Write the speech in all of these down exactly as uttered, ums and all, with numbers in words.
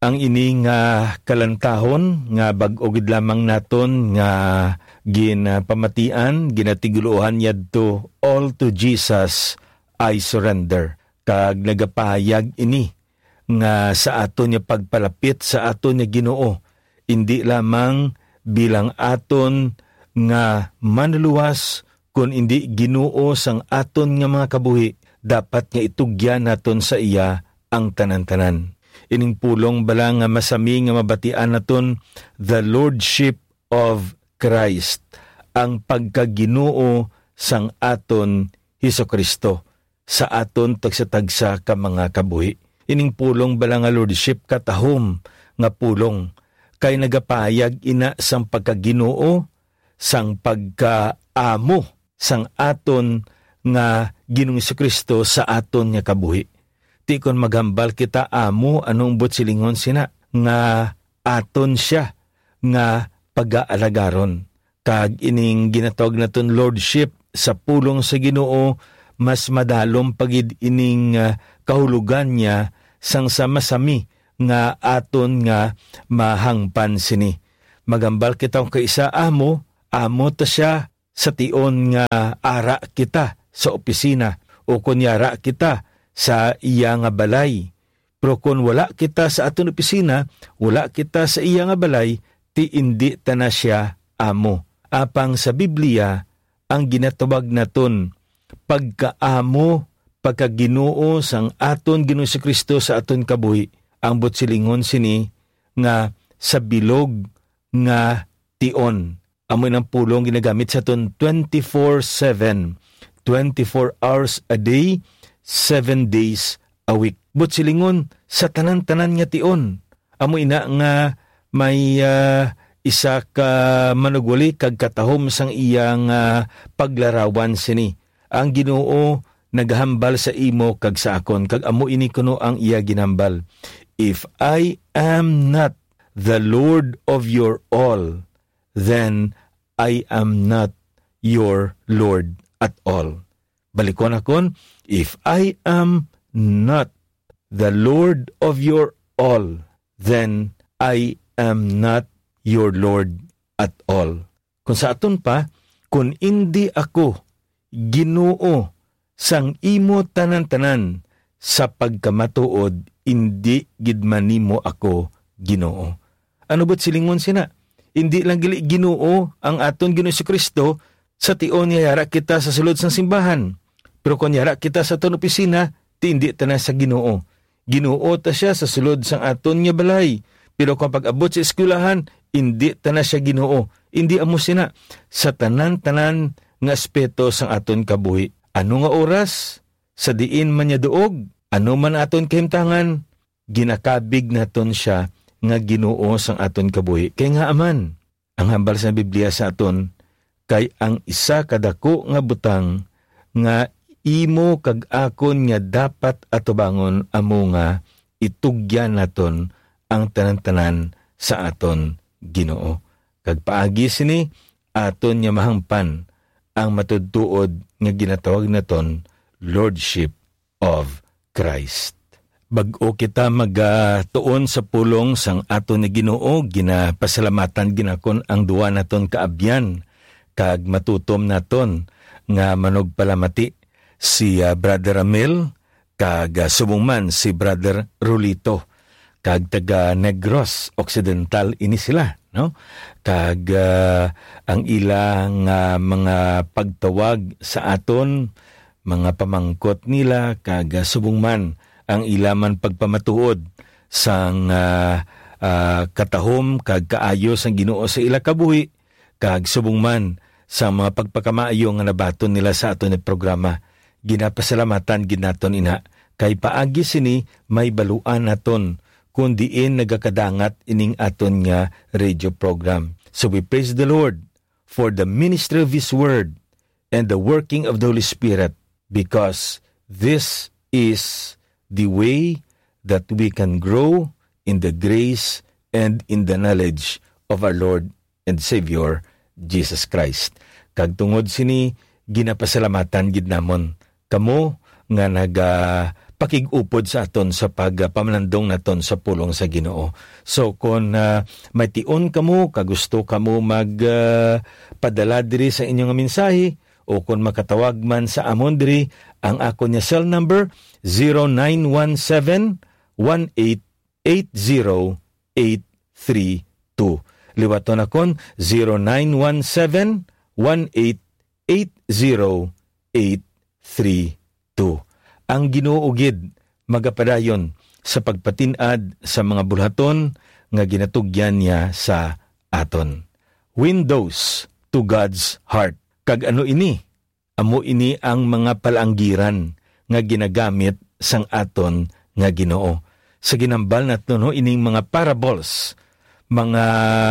Ang ini nga kalantahon nga bag-o gid lamang naton nga ginapamatian, ginatiguluhan yadto, all to Jesus I surrender. Kag nagapahayag ini nga sa aton niya pagpalapit sa aton niya Ginoo, hindi lamang bilang aton nga manluwas, kun hindi Ginoo sang aton nga mga kabuhi, dapat nga itugyan naton sa iya ang tanan-tanan. Ining pulong bala nga masami nga mabatian naton the Lordship of Christ, ang pagkaginoo sang aton Hesukristo sa aton tagsa-tagsa ka mga kabuhi. Ining pulong bala nga Lordship katahom nga pulong, kay nagapahayag ina sang pagkaginoo, sang pagkaamo sang aton nga Ginoong Hesukristo sa aton nga kabuhi. Ti kon maghambal kita amo, anong butsilingon sina nga aton siya nga pag-aalagaron. Kag ining ginatawag naton Lordship sa pulong sa Ginoo, mas madalom pagid ining uh, kahulugan niya sang sama-sami nga aton nga mahangpan sini. Magambal kita kung kaisa amo, amo ta siya sa tion nga ara kita sa opisina, o kunyara kita sa iya nga balay. Pero kung wala kita sa aton opisina, wala kita sa iya nga balay, ti indi ta na siya amo. Apang sa Biblia, ang ginatawag naton pagkaamo, pagkaginoo sang aton Ginoong Hesukristo sa aton kabuhi, ang butsilingon sini nga sa bilog nga tion. Amoy ng pulong ginagamit sa aton twenty-four seven, twenty-four hours a day, seven days a week. Butsilingon sa tanan-tanan nga tion. Amoy ina nga may uh, isa ka manugwali kag katahom sang iyang uh, paglarawan sini. Ang Ginoo naghambal sa imo kag sa akon, kag amo ini kuno ang iya ginambal. If I am not the Lord of your all, then I am not your Lord at all. Balikon akon, if I am not the Lord of your all, then I am not your Lord at all. Kung sa aton pa, kung hindi ako Ginoo sang imo tanan-tanan, sa pagkamatuod, hindi gid man nimo ako Ginoo. Ano ba't silingon sina? Hindi lang gili Ginoo ang aton Ginoong Hesukristo sa tion nga yara kita sa sulod sang simbahan. Pero kung yara kita sa aton opisina, ti hindi ta na sa Ginoo. Ginoo ta siya sa sulod sang aton nga balay. Pero kung pag-abot sa eskwelahan, hindi ta na siya Ginoo. Hindi amo sina sa tanan-tanan nga aspeto sang aton kabuhi. Ano nga oras? Sa diin man niya duog? Ano man aton kahimtangan? Ginakabig naton siya nga Ginoo sang aton kabuhi. Kay nga aman, ang hambal sa Biblia sa aton, kay ang isa kadako nga butang nga imo kag akon nga dapat atubangon amo nga itugyan naton ang tanan-tanan sa aton Ginoo. Kag paagi sini aton nga mahangpan ang matudtuod nga ginatawag naton Lordship of Christ. Bag-o kita magatuon sa pulong sang aton ni Ginoo, ginapasalamatan ginakon ang duwa naton kaabyan, kag matutom naton nga manugpalamati si uh, Brother Ramil, kag uh, subungman si Brother Rulito, kag taga Negros Occidental ini sila, no? Kag uh, ang ilang uh, mga pagtawag sa aton, mga pamangkot nila, kag uh, subungman ang ilaman pagpamatuod sang uh, uh, katahom kag kaayo sang Ginoo sa ila kabuhi, kag subungman sa mga pagpakamaayo nga nabaton nila sa aton nga programa. Ginapasalamatan ginaton ina, kay paagi sini may baluan naton kung diin nagakadangat ining aton nga radio program. So we praise the Lord for the ministry of His Word and the working of the Holy Spirit, because this is the way that we can grow in the grace and in the knowledge of our Lord and Savior, Jesus Christ. Kag tungod sini, ginapasalamatan gid namon kamo nga naga pakig-upod sa aton sa pagpamalandong naton sa pulong sa Ginoo. So kung uh, may tion kamo, kagusto kamo mag uh, padala diri sa inyong mensahe, o kung makatawag man sa amon diri, ang ako niya cell number zero nine one seven one eight eight zero eight three two. Liwaton akon zero nine one seven one eight eight zero eight three two. Ang Ginoo gid magapadayon sa pagpatin-ad sa mga bulhaton nga ginatugyan niya sa aton. Windows to God's heart. Kag ano ini? Amo ini ang mga palanggiran nga ginagamit sang aton nga Ginoo. Sa ginambal naton no, ining mga parables, mga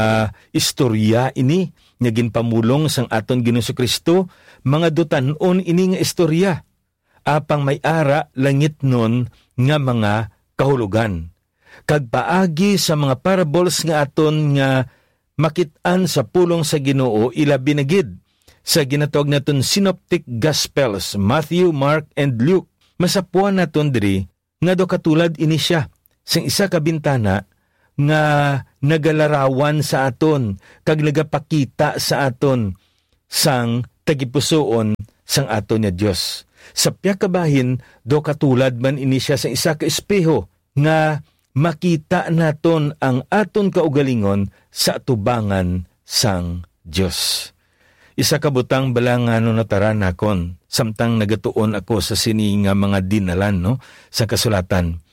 istorya ini nga ginpamulong sang aton Ginoong Kristo, mga dutanon ini nga istorya. Apang may ara langit nun nga mga kahulugan. Kag paagi sa mga parables nga aton nga makit-an sa pulong sa Ginoo, ilabi na gid sa ginatawag naton Synoptic Gospels, Matthew, Mark, and Luke. Masapuan naton diri nga do katulad ini siya sang isa ka bintana nga nagalarawan sa aton kag nagapakita sa aton sang tagipusoon sang aton nga Dios. Sa piyakabahin, do katulad man ini siya sa isa ka espeho nga makita naton ang aton kaugalingon sa atubangan sang Dios. Isa ka butang balangano na taranakon, samtang nagatuon ako sa sini nga mga dinalan no, sa kasulatan,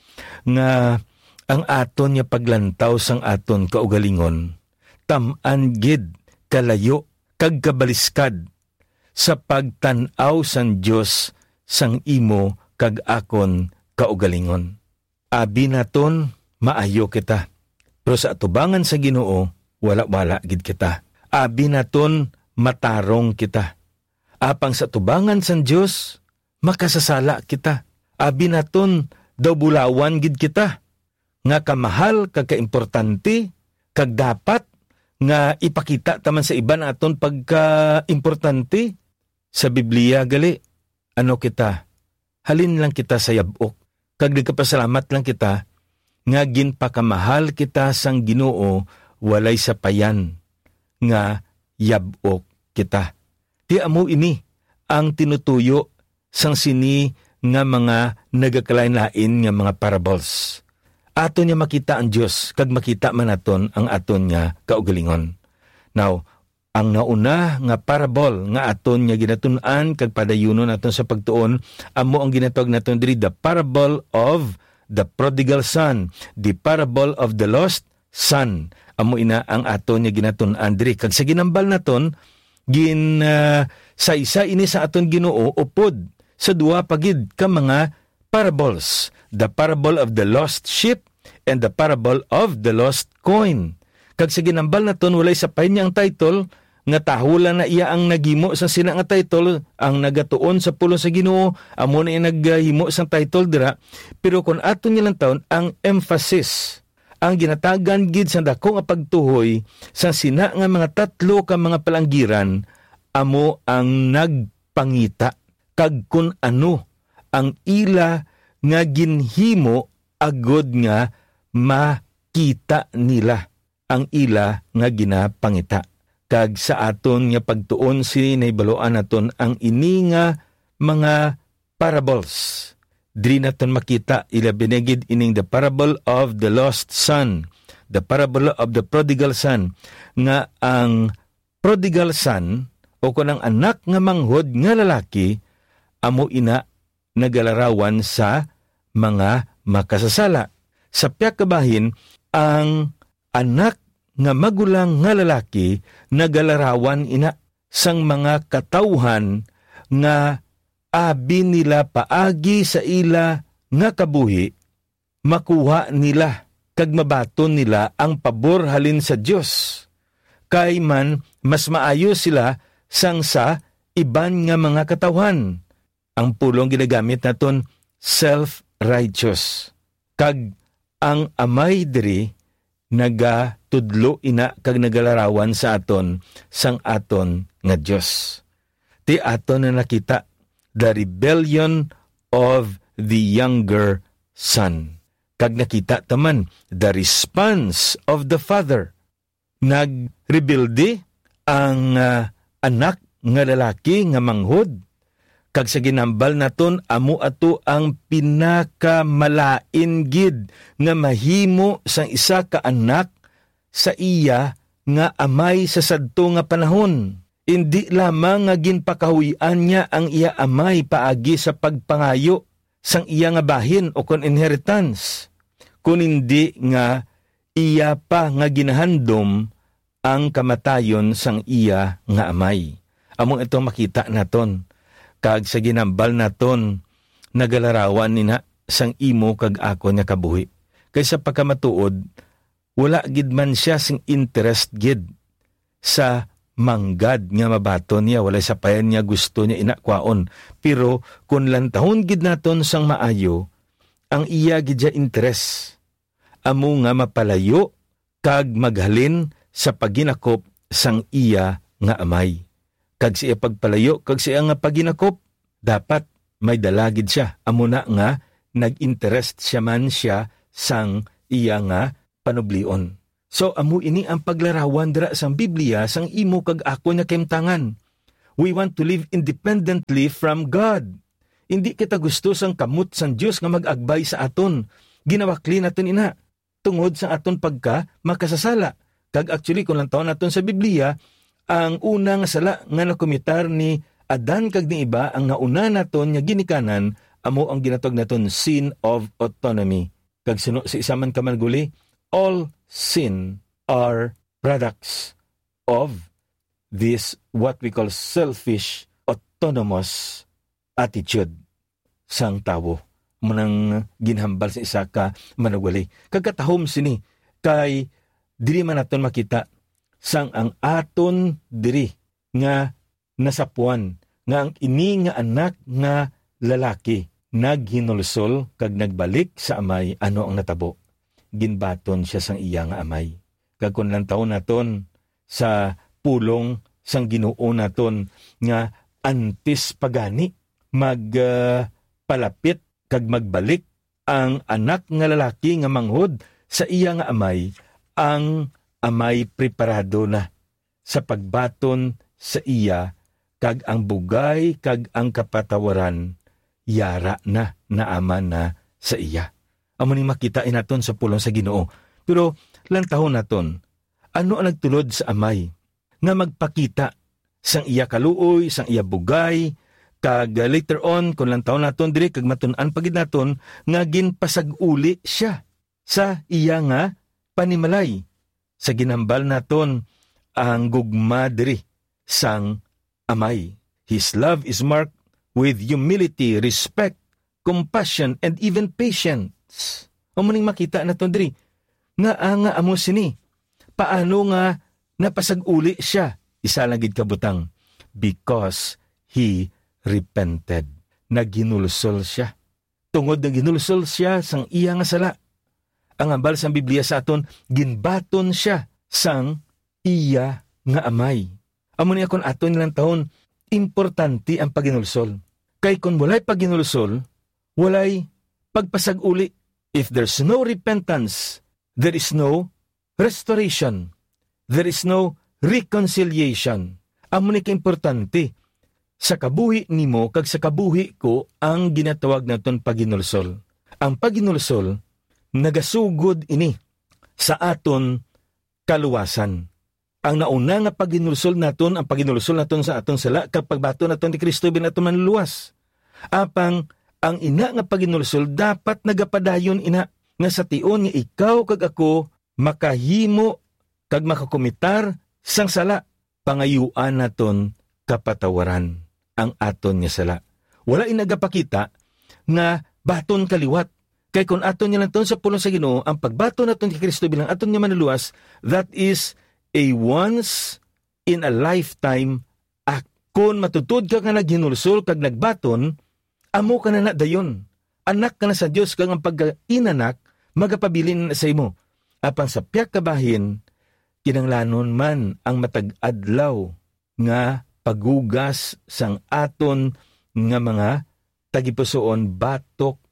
nga ang aton nga paglantaw sang aton kaugalingon, tam-an gid kalayo kag kabaliskad sa pagtan-aw sang Dios sang imo kag akon kaugalingon. Abi naton maayo kita, pero sa atubangan sa Ginoo wala-wala gid kita. Abi naton matarong kita. Apang sa atubangan sang Dios makasasala kita. Abi naton daw bulawan gid kita, nga kamahal kag kaimportante kag dapat nga ipakita taman sa iban aton pagka-importante. Sa Biblia gali, ano kita? Halin lang kita sa yabok. Kag nagkapasalamat lang kita nga ginpakamahal kita sang Ginoo, walay sapayan nga yabok kita. Ti amo ini ang tinutuyo sang sini nga mga nagakalain-lain nga mga parables. Aton niya makita ang Dios kag makita man aton ang aton nga kaugalingon. Now, ang nauna nga parable nga aton nga ginatun-an kag padayunon naton sa pagtuon, amo ang ginatawag naton diri the parable of the prodigal son, the parable of the lost son. Amo ina ang aton nga ginatun-an diri. Kag sa ginambal naton, gin uh, sa isa ini sa aton Ginoo upod sa duwa pagid ka mga parables, the parable of the lost sheep and the parable of the lost coin. Kag sa ginambal naton walay sapay niyang title nga tahulan na iya ang nagimo sa sina nga title, ang nagatuon sa pulong sa Ginoo amo na naghimo sang title dira. Pero kung aton nilang taon ang emphasis, ang ginatagan gid sa dako nga pagtuhoy sa sina nga mga tatlo ka mga palanggiran, amo ang nagpangita kag kun ano ang ila nga ginhimo agod nga makita nila ang ila nga ginapangita. Kag sa aton nga pagtuon sini naibaloan naton ang ini nga mga parables. Diri naton makita ila binigid ining the parable of the lost son, the parable of the prodigal son, nga ang prodigal son o kunang anak nga manghod nga lalaki amo ina nagalarawan sa mga makasasala. Sa piyakabahin, ang anak nga magulang nga lalaki nagalarawan ina sang mga katawhan nga abi nila paagi sa ila nga kabuhi, makuha nila kag mabaton nila ang pabor halin sa Dios. Kay man mas maayo sila sang sa iban nga mga katawhan. Ang pulong ginagamit naton self-righteous. Kag ang amay diri nagatudlo ina kag nagalarawan sa aton sang aton nga Dios. Ti aton na nakita the rebellion of the younger son. Kag nakita taman the response of the father. Nagrebilde ang uh, anak nga lalaki nga manghod. Kag sa ginambal naton amo ato ang pinakamalain gid nga mahimo sang isa ka anak sa iya nga amay sa sadto nga panahon. Indi lamang nga ginpakahuyan niya ang iya amay paagi sa pagpangayo sang iya nga bahin o kon inheritance. Kun hindi nga iya pa nga ginahandom ang kamatayon sang iya nga amay. Among ito makita naton. Kag sa ginambal naton, nagalarawan nina sang imo kag ako niya kabuhi. Kaysa pagkamatuod, wala gid man siya sing interest gid sa manggad nga mabaton niya, wala sa payan niya gusto niya inakwaon. Pero kung lantahon gid naton sang maayo, ang iya gid siya interest. Amo nga mapalayo kag maghalin sa paginakop sang iya nga amay. Kag siya pagpalayo, kag siya nga paginakop, dapat may dalagid siya. Amo na nga, nag-interest siya man siya sang iya nga panublion. So, amo ini ang paglarawan dira sang Biblia, sang imo kag ako na kemtangan. We want to live independently from God. Hindi kita gusto sang kamot sang Diyos nga mag-agbay sa aton. Ginawakli naton ina, tungod sa aton pagka makasasala. Kag actually, kung lang taon naton sa Biblia, ang unang sala nga nakomitar ni Adan kag ni iba ang nauna naton nga ginikanan amo ang ginatog naton sin of autonomy. Kag sino sa isa man ka man guli, all sin are products of this what we call selfish autonomous attitude sang tawo. Munang ginhambal sa isa ka manugwali. Kagkatahom sini kay dili man naton makita sang ang aton diri nga nasapuan nga ang ini nga anak nga lalaki naghinulsol kag nagbalik sa amay ano ang natabo. Ginbaton siya sang iya nga amay. Kag kun lang taon naton sa pulong sang Ginoo naton nga antes pagani mag uh, palapit kag magbalik ang anak nga lalaki nga manghod sa iya nga amay, ang amay preparado na sa pagbaton sa iya kag ang bugay kag ang kapatawaran yara na naaman na sa iya. Amo ni makita inaton sa pulong sa Ginoo. Pero lantahon naton, ano ang nagtulod sa amay nga magpakita sang iya kaluoy, sang iya bugay, kag later on kung lantahon naton diri kag matun-an pagid naton nga ginpasag-uli siya sa iya nga panimalay. Sa ginambal naton ang gugma diri sang amay. His love is marked with humility, respect, compassion, and even patience. O muning makita naton diri nga nga amo sini. Paano nga napasag-uli siya? Isa lang gid kabutang. Because he repented. Naghinulsol siya. Tungod naghinulsol siya sang iya nga sala. Ang ambal sa Biblia sa aton, ginbaton siya sang iya nga amay. Amo niya kung aton nilang taon, importante ang paginulsol. Kay kung walay paginulsol, walay pagpasag-uli. If there's no repentance, there is no restoration. There is no reconciliation. Amo ni ka-importante. Sa kabuhi nimo kag sa kabuhi ko ang ginatawag naton paginulsol. Ang paginulsol, nagasugod ini sa aton kaluwasan. Ang nauna nga paginulsol naton, ang paginulsol naton sa aton sala, kapag bato naton ni Kristo bin aton manluwas. Apang, ang ina nga paginulsol, dapat nagapadayon ina, nga sa tion nga ikaw kag ako, makahimo kag makakomitar sang sala, pangayuan naton kapatawaran ang aton nga sala. Wala inagapakita nga baton kaliwat. Kay kung aton niya naton sa pulong sa Ginoo, ang pagbato naton kay Kristo bilang aton niya manluwas, that is a once in a lifetime act. Kung matutod ka nga naghinulsol kag nagbaton, amo ka na na dayon. Anak ka na sa Dios kag ang pagka-inanak, magapabilin na sa imo. Apan sa piyak kabahin, kinanglanon man ang matag-adlaw nga pagugas sang aton nga mga tagipusoon batok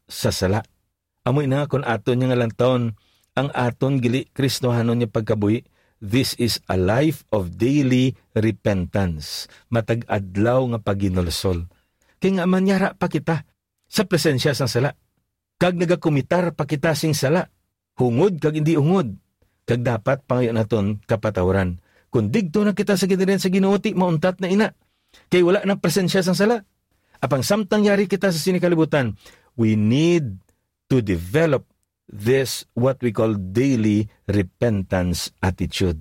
sa sala. Amoy na kung aton niya nga lang taon, ang aton gili Kristohanon niya pagkabuhi, this is a life of daily repentance. Matag-adlaw nga paginulsol. Kaya nga manyara pa kita sa presensya sang sala. Kag nagakumitar pa kita sing sala. Hungod kag hindi ungod. Kag dapat pangayon naton kapatawaran. Kung digto na kita sa ginirin sa Ginoo, ti mauntat na ina. Kay wala na presensya sang sala. Apang samtang yari kita sa sinikalibutan, we need to develop this what we call daily repentance attitude.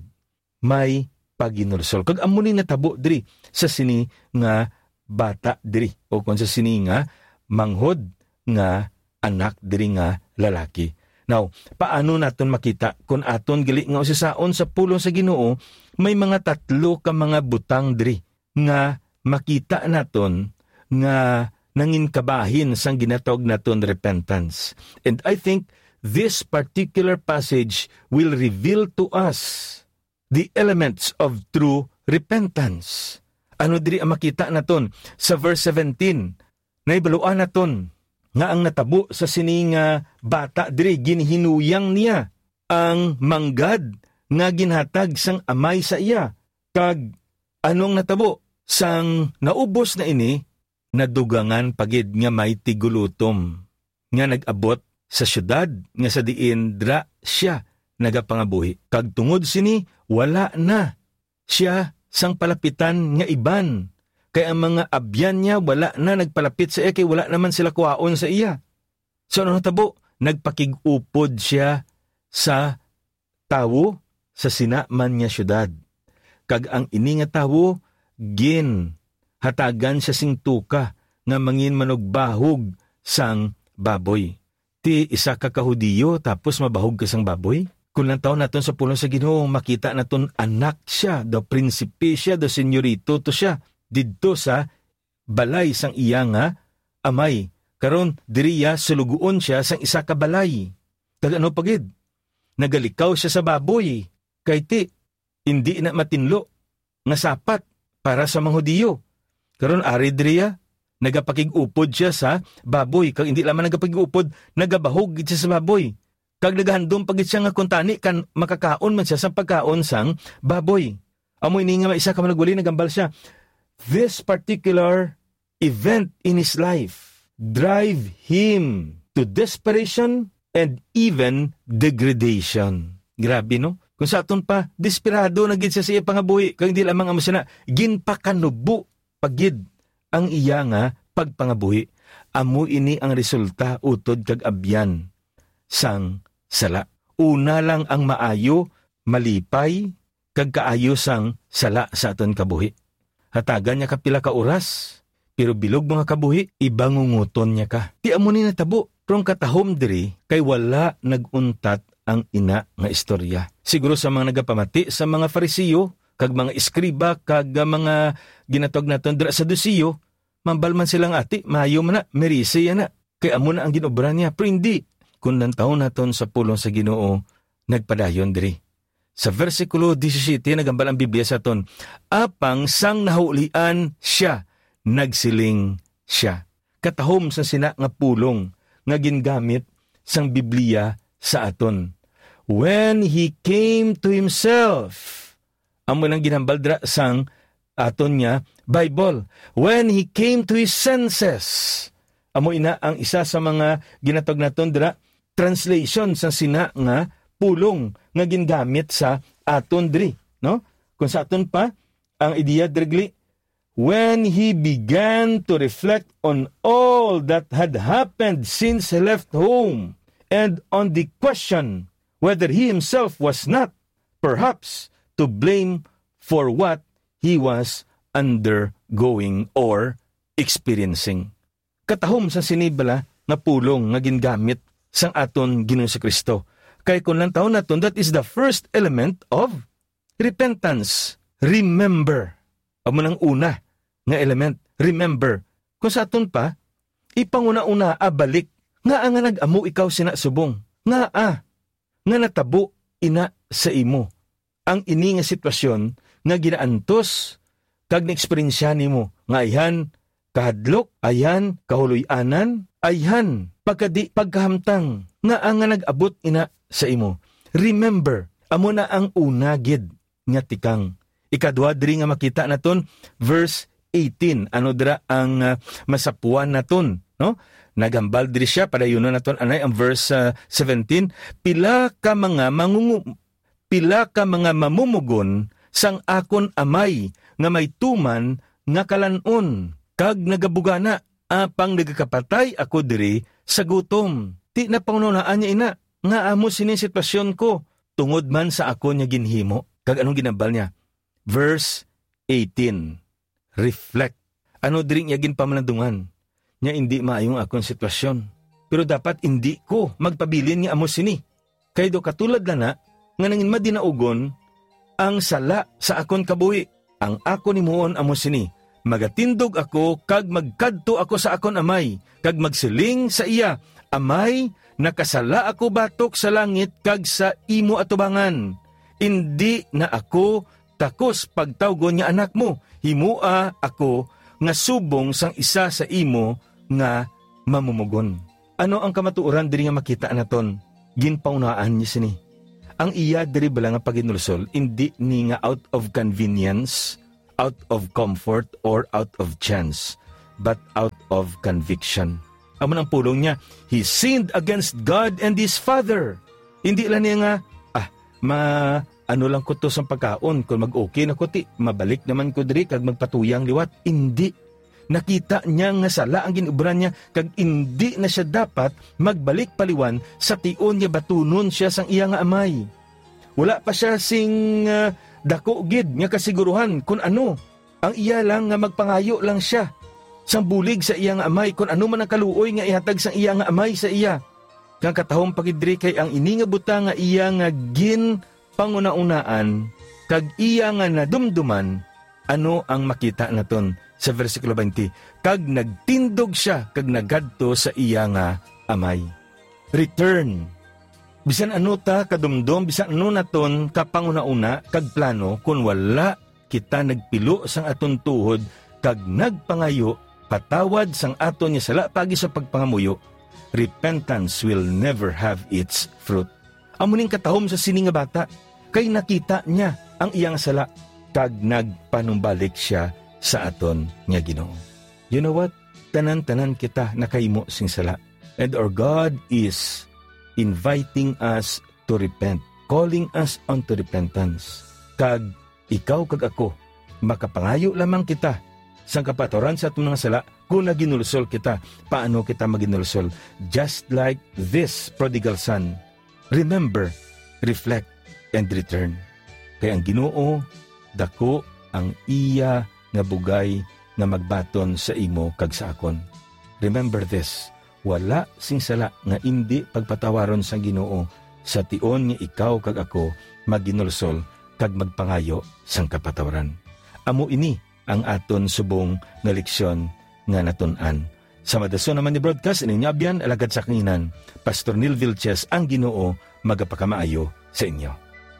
May paginulsol. Kag amunin na tabo diri sa sini nga bata diri. O kung sa sini nga manghod nga anak diri nga lalaki. Now, paano naton makita kung aton gali nga usisaon sa pulong sa Ginoo, may mga tatlo ka mga butang diri nga makita naton nga nanginkabahin sang ginatawag naton repentance. And I think this particular passage will reveal to us the elements of true repentance. Ano diri ang makita naton sa verse seventeen? Naibaluan naton nga ang natabo sa sining bata diri ginhinuyang niya ang manggad nga ginhatag sang amay sa iya. Kag anong natabo sang naubos na ini, nadugangan pagid nga may tigulutom nga nag-abot sa syudad nga sa diin dra siya nagapangabuhi. Kag tungod sini wala na siya sang palapitan nga iban. Kaya ang mga abyan niya wala na nagpalapit sa iya kay wala naman sila kuwaon sa iya. So ano natabo? Nagpakig-upod siya sa tawo sa sinaman niya syudad. Kag ang ini nga tawo gin hatagan siya sing tuka nga mangin manugbahog sang baboy. Ti isa ka kahudiyo tapos mabahog ka sang baboy? Kung lang taon naton sa pulong sa Ginoo, makita naton anak siya, do prinsipe siya, do senyorito to siya. Didto sa balay sang iya nga amay. Karon diriya suluguon siya sang isa ka balay. Kag ano pagid? Nagalikaw siya sa baboy. Kay ti, hindi na matinlo nga sapat para sa mga Hudiyo. Karon ari diriya, nagapakig-upod siya sa baboy. Kag hindi lamang nagapakig-upod, nagabahog siya sa baboy. Kag nagahandom pagit siya nga kuntani kan makakaon man siya sa pagkaon sang baboy. Amoy ni nga maisa ka managwali nagambal siya. This particular event in his life drive him to desperation and even degradation. Grabe no? Kung sa aton pa, desperado na gid siya sa iya pangabuhi. Kag hindi lamang amo siya na ginpakanubo pagid ang iya nga pagpangabuhi. Amo ini ang resulta utod kag abyan sang sala. Una lang ang maayo, malipay, kag kaayo sang sala sa aton kabuhi. Hatagan niya kapila ka oras, pero bilog mga kabuhi, ibangunguton niya ka. Di amo ni natabo, rong katahom diri, kay wala naguntat ang ina nga istorya. Siguro sa mga nagapamati, sa mga Farisiyo, kag mga iskriba, kag mga ginatog naton dira sa Dusiyo, mambalman silang ati, mayo man na, merisi yan na. Kay amo na ang ginobra niya, pero hindi. Kung nantaon naton sa pulong sa Ginoo, nagpadayon diri. Sa versikulo seventeen, nagambal ang Biblia sa aton, apang sang nahulian siya, nagsiling siya. Katahom sa sina nga pulong, nga gingamit sang Biblia sa aton. When he came to himself, amo nang ginambal dra sang aton niya, Bible. When he came to his senses, amo ina ang isa sa mga ginatog naton dra, translation sa sina nga pulong nga gingamit sa aton diri, no? Kung sa aton pa ang ideya diri, when he began to reflect on all that had happened since he left home and on the question whether he himself was not perhaps to blame for what he was undergoing or experiencing. Katahom sa sinibala nga pulong nga gingamit sang aton Ginoo si Kristo. Kay kung lang taon naton, that is the first element of repentance. Remember. Amo nang una nga element, remember. Kung sa aton pa, ipanguna-una abalik. Nga nga nag-amo ikaw sina subong. Nga ah, nga natabo ina sa imo. Ang ini nga sitwasyon nga ginaantos kag na-eksperyensya nimo. Nga ayhan kahadlok, ayhan kahuluy-anan, ayhan pagkadi pagkahamtang nga ang nga nag-abot ina sa imo. Remember, amo na ang unagid nga tikang. Ikadwa diri nga makita naton verse eighteen. Ano dira ang uh, masapuan naton, no? Nagambal diri siya padayon naton anay ang verse uh, seventeen. Pila ka mga mangungu pila ka mga mamumugon sang akon amay nga may tuman nga kalanon kag nagabugana apang nagakapatay ako diri sa gutom. Ti na pangunaan niya ina nga amo sini sitwasyon ko tungod man sa ako niya ginhimo. Kag anong ginambal niya? Verse eighteen. Reflect. Ano diri niya ginpamalandungan? Nya hindi maayong akong sitwasyon. Pero dapat hindi ko magpabilin nga amo sini. Kay do katulad na na nga nangin madinaugon ang sala sa akon kabuhi. Ang ako ni muon amo sini. Magatindog ako kag magkadto ako sa akon amay kag magsiling sa iya, amay, nakasala ako batok sa langit kag sa imo atubangan. Indi na ako takos pagtawgon nga anak mo. Himua ako nga subong sang isa sa imo nga mamumugon. Ano ang kamatuoran diri nga makita naton? Ginpaunaan niya sini. Ang iya diri bala nga paginulsol, indi ni nga out of convenience, out of comfort, or out of chance, but out of conviction. Amo ang pulong niya, he sinned against God and his Father. Hindi lang niya nga, ah, ma, ano lang ko to sa pagkaon, kung mag-okay na ko ti, mabalik naman ko diri, kag magpatuyang liwat. Hindi. Nakita niya nga sala ang ginubran niya, kag hindi na siya dapat magbalik paliwan sa tion niya batunon siya sang iya nga amay. Wala pa siya sing uh, dako gid nga kasiguruhan kung ano. Ang iya lang nga magpangayo lang siya sang bulig sa iya nga amay, kung ano man ang kaluoy nga ihatag sang iya nga amay sa iya. Kang katahong pagidri kay ang ini nga buta nga iya nga gin panguna-unaan, kag iya nga nadumduman, ano ang makita naton sa versikulo twenty? Kag nagtindog siya, kag nagadto sa iya nga amay. Return. Bisan ano ta kadumdum, bisan ano naton kapanguna-una, kag plano, kung wala kita nagpilo sang aton tuhod, kag nagpangayo, patawad sang aton niya sala pagi sa pagpangamuyo, repentance will never have its fruit. Amuning katahom sa sini nga bata, kay nakita niya ang iyang sala, kag nagpanumbalik siya sa aton nga Ginoo. You know what? Tanan-tanan kita nakahimo sing sala. And our God is inviting us to repent, calling us unto repentance. Kag ikaw kag ako, makapangayo lamang kita sang kapatawaran sa atong mga sala kung naginulsol kita. Paano kita maginulsol? Just like this prodigal son. Remember, reflect, and return. Kaya ang Ginoo, dako ang iya nga bugay nga magbaton sa imo kag sa akon. Remember this, wala sing sala nga indi pagpatawaron sa Ginoo sa tion nga ikaw kag ako maginulsol kag magpangayo sang kapatawaran. Amo ini ang aton subong nga leksyon nga natun-an. Sa madason naman ni broadcast ining abyan alagad sa kanginan, Pastor Neil Vilches, ang Ginoo magapakamaayo sa inyo.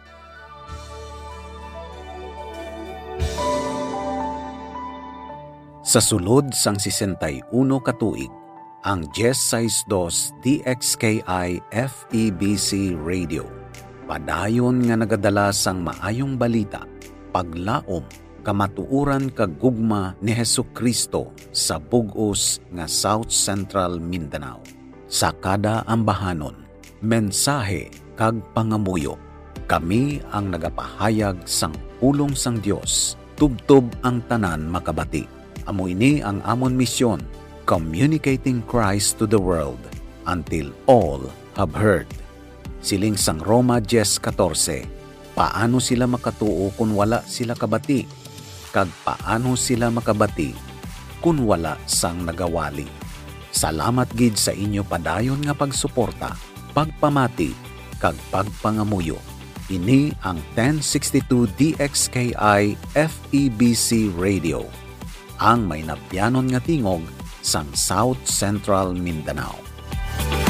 Sa sulod sang sesentay uno katuig, ang Jess sixty-two D X K I F E B C Radio, padayon nga nagadala sang maayong balita, paglaom, kamatuuran kag gugma ni Hesukristo sa bug-os nga South Central Mindanao. Sa kada ambahanon, mensahe kag pangamuyo, kami ang nagapahayag sang pulong sang Dios, tubtob ang tanan makabati. Amo ini ang amon misyon, communicating Christ to the world until all have heard. Siling sang Roma ten fourteen, paano sila makatuo kung wala sila kabati? Kag paano sila makabati kung wala sang nagawali? Salamat gid sa inyo padayon nga pagsuporta, pagpamati, kag pagpangamuyo. Ini ang ten sixty-two D X K I F E B C Radio, ang may napyanon nga tingog sang South Central Mindanao.